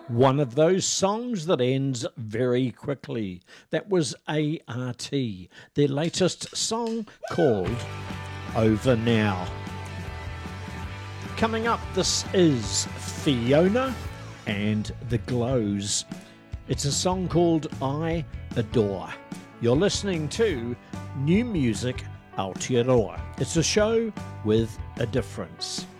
One of those songs that ends very quickly. That was ART, their latest song called Over Now. Coming up, this is Fiona and the Glows. It's a song called I Adore. You're listening to New Music Aotearoa. It's a show with a difference.